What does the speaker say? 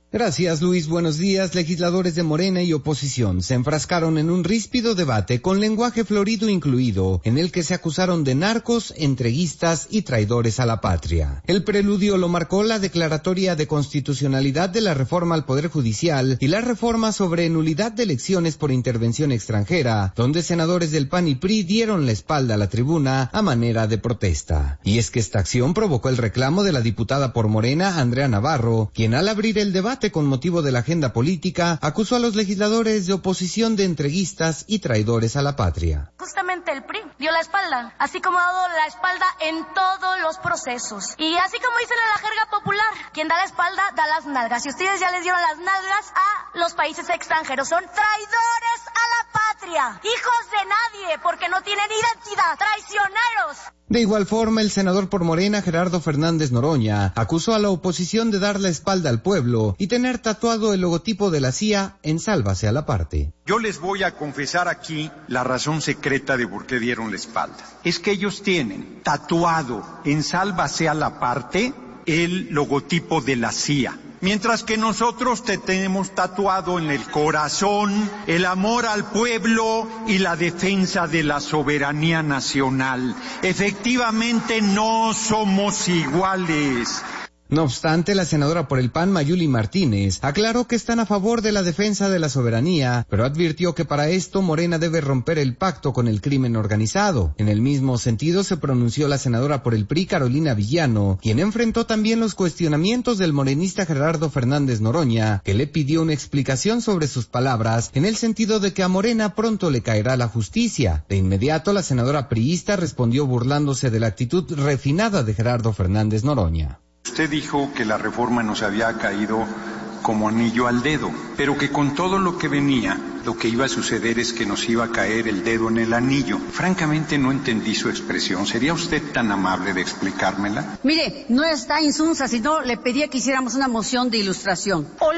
Gracias, Luis. Buenos días. Legisladores de Morena y oposición se enfrascaron en un ríspido debate con lenguaje florido incluido, en el que se acusaron de narcos, entreguistas y traidores a la patria. El preludio lo marcó la declaratoria de constitucionalidad de la reforma al Poder Judicial y la reforma sobre nulidad de elecciones por intervención extranjera, donde senadores del PAN y PRI dieron la espalda a la tribuna a manera de protesta. Y es que esta acción provocó el reclamo de la diputada por Morena, Andrea Navarro, quien al abrir el debate con motivo de la agenda política, acusó a los legisladores de oposición de entreguistas y traidores a la patria. Justamente el PRI dio la espalda, así como ha dado la espalda en todos los procesos. Y así como dicen en la jerga popular, quien da la espalda da las nalgas. Y ustedes ya les dieron las nalgas a los países extranjeros. Son traidores a la patria, hijos de nadie, porque no tienen identidad, traicioneros. De igual forma, el senador por Morena, Gerardo Fernández Noroña, acusó a la oposición de dar la espalda al pueblo y tener tatuado el logotipo de la CIA en Sálvase a la parte. Yo les voy a confesar aquí la razón secreta de por qué dieron la espalda. Es que ellos tienen tatuado en Sálvase a la parte el logotipo de la CIA. Mientras que nosotros te tenemos tatuado en el corazón el amor al pueblo y la defensa de la soberanía nacional. Efectivamente no somos iguales. No obstante, la senadora por el PAN, Mayuli Martínez, aclaró que están a favor de la defensa de la soberanía, pero advirtió que para esto Morena debe romper el pacto con el crimen organizado. En el mismo sentido se pronunció la senadora por el PRI, Carolina Villano, quien enfrentó también los cuestionamientos del morenista Gerardo Fernández Noroña, que le pidió una explicación sobre sus palabras, en el sentido de que a Morena pronto le caerá la justicia. De inmediato, la senadora priista respondió burlándose de la actitud refinada de Gerardo Fernández Noroña. Usted dijo que la reforma nos había caído como anillo al dedo, pero que con todo lo que venía, lo que iba a suceder es que nos iba a caer el dedo en el anillo. Francamente no entendí su expresión. ¿Sería usted tan amable de explicármela? Mire, no está insunsa, sino le pedía que hiciéramos una moción de ilustración.